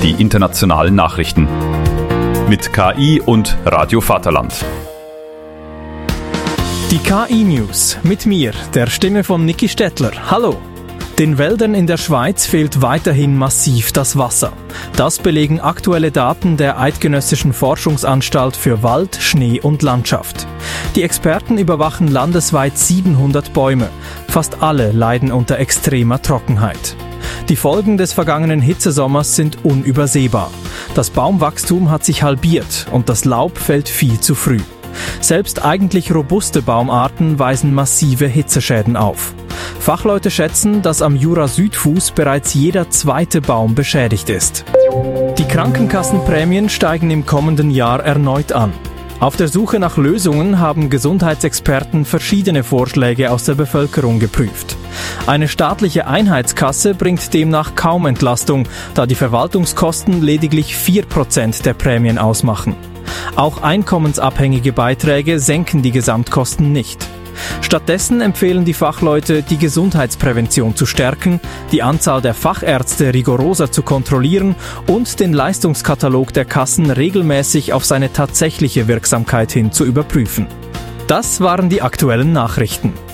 die internationalen Nachrichten. Mit KI und Radio Vaterland. Die KI-News mit mir, der Stimme von Niki Stettler. Hallo! Den Wäldern in der Schweiz fehlt weiterhin massiv das Wasser. Das belegen aktuelle Daten der Eidgenössischen Forschungsanstalt für Wald, Schnee und Landschaft. Die Experten überwachen landesweit 700 Bäume. Fast alle leiden unter extremer Trockenheit. Die Folgen des vergangenen Hitzesommers sind unübersehbar. Das Baumwachstum hat sich halbiert und das Laub fällt viel zu früh. Selbst eigentlich robuste Baumarten weisen massive Hitzeschäden auf. Fachleute schätzen, dass am Jura-Südfuss bereits jeder zweite Baum beschädigt ist. Die Krankenkassenprämien steigen im kommenden Jahr erneut an. Auf der Suche nach Lösungen haben Gesundheitsexperten verschiedene Vorschläge aus der Bevölkerung geprüft. Eine staatliche Einheitskasse bringt demnach kaum Entlastung, da die Verwaltungskosten lediglich 4% der Prämien ausmachen. Auch einkommensabhängige Beiträge senken die Gesamtkosten nicht. Stattdessen empfehlen die Fachleute, die Gesundheitsprävention zu stärken, die Anzahl der Fachärzte rigoroser zu kontrollieren und den Leistungskatalog der Kassen regelmäßig auf seine tatsächliche Wirksamkeit hin zu überprüfen. Das waren die aktuellen Nachrichten.